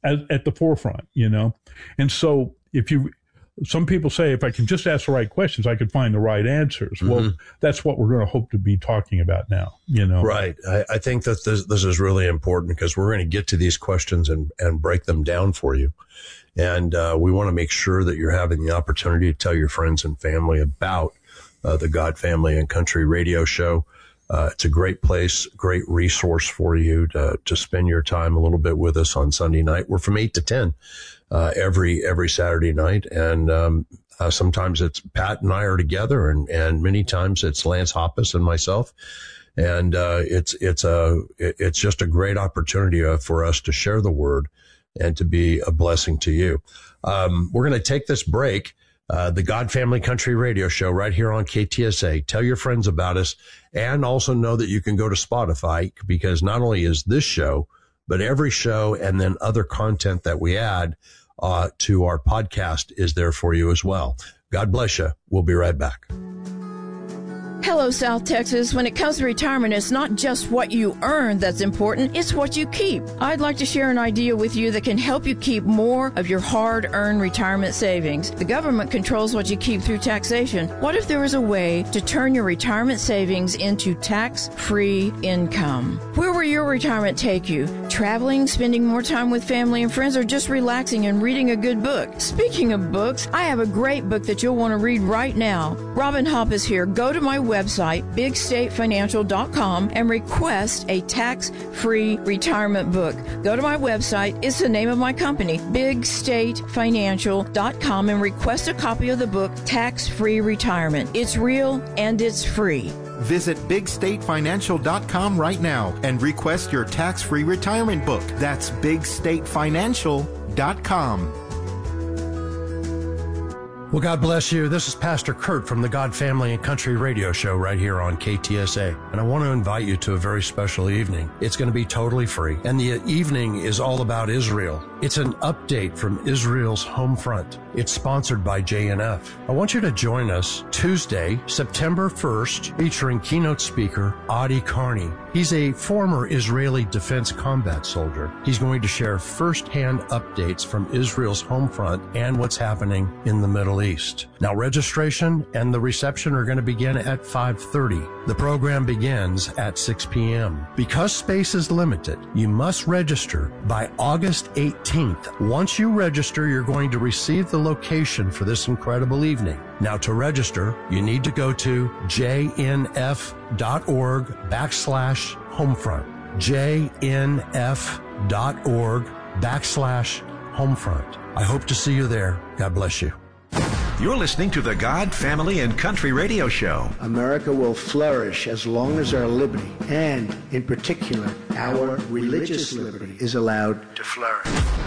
at the forefront, And so some people say, if I can just ask the right questions, I could find the right answers. Mm-hmm. Well, that's what we're going to hope to be talking about now, Right. I think that this is really important because we're going to get to these questions and break them down for you. And we want to make sure that you're having the opportunity to tell your friends and family about the God, Family, and Country radio show. It's a great place, great resource for you to spend your time a little bit with us on Sunday night. We're from 8 to 10 every Saturday night. And sometimes it's Pat and I are together, and many times it's Lance Hoppus and myself. And it's just a great opportunity for us to share the word and to be a blessing to you. We're going to take this break. The God, Family, Country radio show right here on KTSA. Tell your friends about us, and also know that you can go to Spotify, because not only is this show, but every show and then other content that we add to our podcast is there for you as well. God bless you. We'll be right back. Hello, South Texas. When it comes to retirement, it's not just what you earn that's important, it's what you keep. I'd like to share an idea with you that can help you keep more of your hard-earned retirement savings. The government controls what you keep through taxation. What if there was a way to turn your retirement savings into tax-free income? Where will your retirement take you? Traveling, spending more time with family and friends, or just relaxing and reading a good book? Speaking of books, I have a great book that you'll want to read right now. Robin Hoppus here. Go to my website, bigstatefinancial.com, and request a tax-free retirement book. Go to my website. It's the name of my company, bigstatefinancial.com, and request a copy of the book, Tax-Free Retirement. It's real and it's free. Visit bigstatefinancial.com right now and request your tax-free retirement book. That's bigstatefinancial.com. Well, God bless you. This is Pastor Kurt from the God, Family, and Country radio show right here on KTSA. And I want to invite you to a very special evening. It's going to be totally free. And the evening is all about Israel. It's an update from Israel's home front. It's sponsored by JNF. I want you to join us Tuesday, September 1st, featuring keynote speaker Adi Carney. He's a former Israeli defense combat soldier. He's going to share firsthand updates from Israel's home front and what's happening in the Middle East. Now, registration and the reception are going to begin at 5:30. The program begins at 6 p.m. Because space is limited, you must register by August 18th. Once you register, you're going to receive the location for this incredible evening. Now, to register, you need to go to jnf.org/homefront. jnf.org/homefront. I hope to see you there. God bless you. You're listening to the God, Family, and Country radio show. America will flourish as long as our liberty, and in particular, our religious liberty, is allowed to flourish.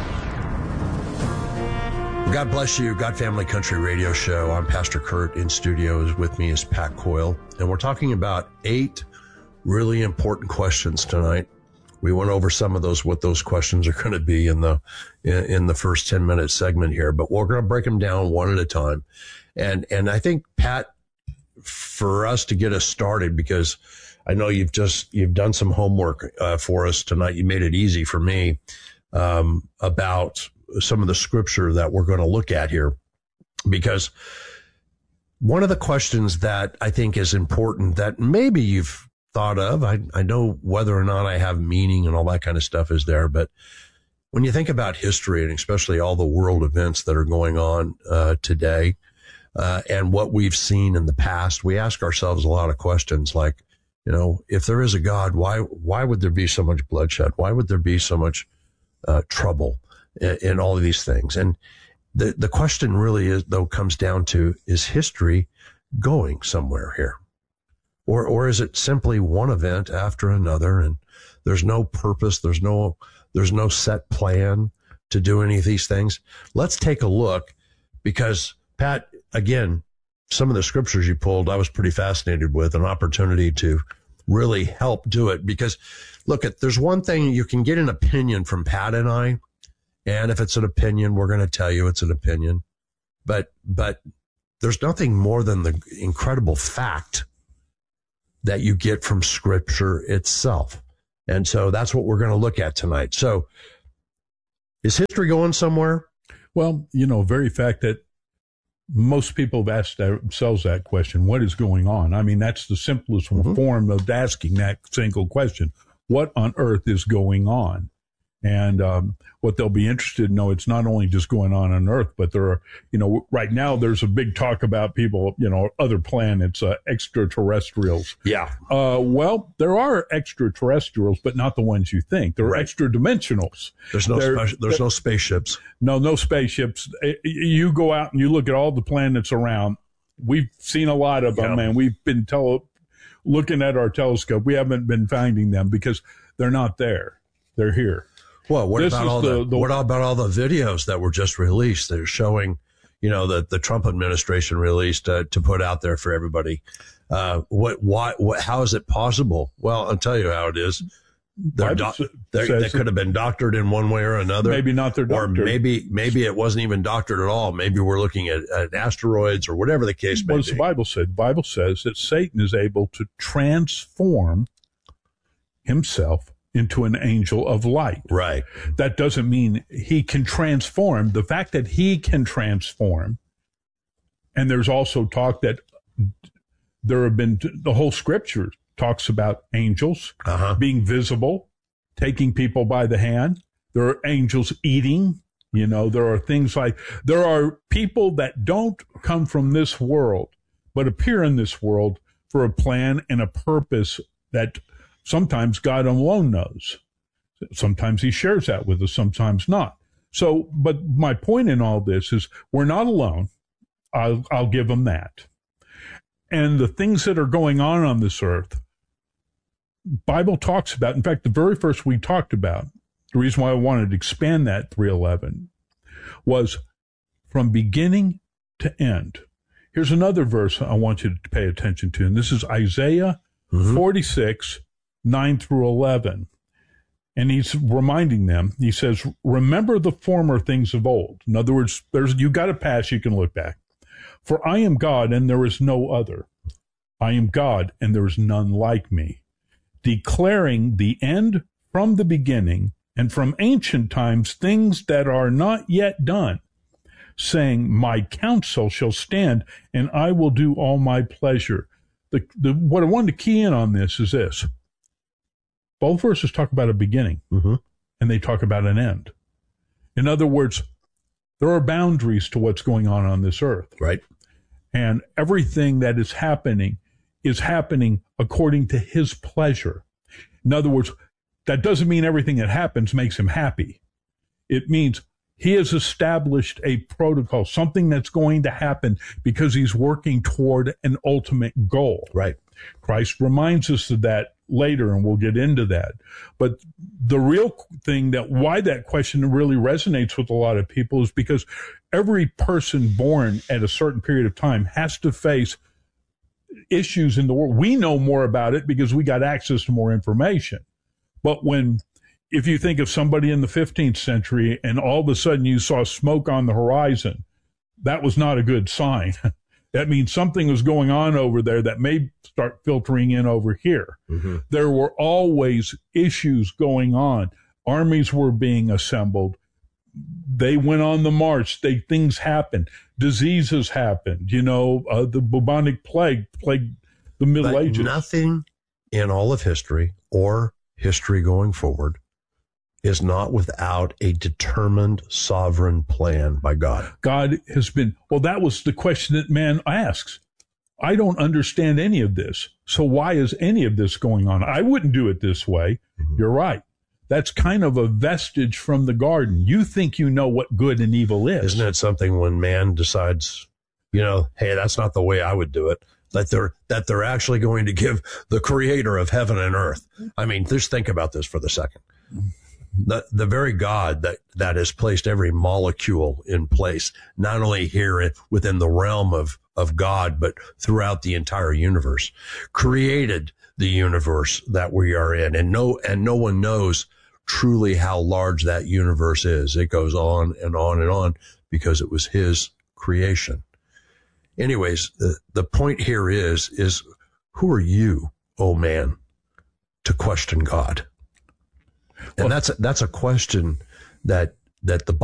God bless you. God, Family, Country radio show. I'm Pastor Kurt. In studio with me is Pat Coyle. And we're talking about 8 really important questions tonight. We went over some of those, what those questions are going to be in the first 10-minute segment here, but we're going to break them down one at a time. And I think, Pat, for us to get us started, because I know you've done some homework for us tonight. You made it easy for me about some of the scripture that we're going to look at here, because one of the questions that I think is important that maybe you've thought of, I know whether or not I have meaning and all that kind of stuff is there, but when you think about history, and especially all the world events that are going on today, and what we've seen in the past, we ask ourselves a lot of questions like, if there is a God, why would there be so much bloodshed? Why would there be so much trouble in all of these things? And the question really comes down to, is history going somewhere here? Or is it simply one event after another, and there's no purpose, there's no set plan to do any of these things? Let's take a look, because, Pat, again, some of the scriptures you pulled, I was pretty fascinated with, an opportunity to really help do it. Because, look, there's one thing, you can get an opinion from Pat and I, and if it's an opinion, we're going to tell you it's an opinion. But there's nothing more than the incredible fact that you get from scripture itself. And so that's what we're going to look at tonight. So Is history going somewhere? Well, very fact that most people have asked themselves that question, what is going on? I mean, that's the simplest form of asking that single question. What on earth is going on? And what they'll be interested in, it's not only just going on Earth, but there are, right now there's a big talk about people, other planets, extraterrestrials. Yeah. Well, there are extraterrestrials, but not the ones you think. There are extra dimensionals. There's no spaceships. No spaceships. You go out and you look at all the planets around. We've seen a lot of them, and we've been looking at our telescope. We haven't been finding them because they're not there. They're here. Well, what about all the videos that were just released? They're showing, that the Trump administration released to put out there for everybody. How is it possible? Well, I'll tell you how it is. They could have been doctored in one way or another. Maybe not their doctor. Or maybe it wasn't even doctored at all. Maybe we're looking at asteroids or whatever the case may be. What does the Bible say? The Bible says that Satan is able to transform himself into an angel of light. Right. That doesn't mean he can transform. The fact that he can transform, and there's also talk that the whole scripture talks about angels being visible, taking people by the hand. There are angels eating. There are things like, there are people that don't come from this world, but appear in this world for a plan and a purpose that sometimes God alone knows. Sometimes he shares that with us, sometimes not. So, but my point in all this is we're not alone. I'll give them that. And the things that are going on this earth, Bible talks about. In fact, the very first we talked about, the reason why I wanted to expand that 3:11 was from beginning to end. Here's another verse I want you to pay attention to, and this is Isaiah 46, 9 through 11. And he's reminding them, he says, remember the former things of old. In other words, you got a past, you can look back. For I am God and there is no other. I am God and there is none like me, declaring the end from the beginning and from ancient times things that are not yet done, saying, my counsel shall stand and I will do all my pleasure. What I wanted to key in on this is this. Both verses talk about a beginning, and they talk about an end. In other words, there are boundaries to what's going on this earth. Right. And everything that is happening according to his pleasure. In other words, that doesn't mean everything that happens makes him happy. It means he has established a protocol, something that's going to happen because he's working toward an ultimate goal. Right. Christ reminds us of that later, and we'll get into that. But the real thing why that question really resonates with a lot of people is because every person born at a certain period of time has to face issues in the world. We know more about it because we got access to more information. But if you think of somebody in the 15th century and all of a sudden you saw smoke on the horizon, that was not a good sign. That means something was going on over there that may start filtering in over here. There were always issues going on. Armies were being assembled. They went on the march. Things happened. Diseases happened. The bubonic plague plagued the Middle Ages. Nothing in all of history or history going forward is not without a determined sovereign plan by God. God has been, that was the question that man asks. I don't understand any of this. So why is any of this going on? I wouldn't do it this way. You're right. That's kind of a vestige from the garden. You think you know what good and evil is. Isn't it something when man decides, hey, that's not the way I would do it, that they're actually going to give the creator of heaven and earth. I mean, just think about this for the second. The very God that has placed every molecule in place, not only here within the realm of God, but throughout the entire universe, created the universe that we are in. And no one knows truly how large that universe is. It goes on and on and on because it was his creation. Anyways, the point here is who are you, oh man, to question God? And that's a question that that the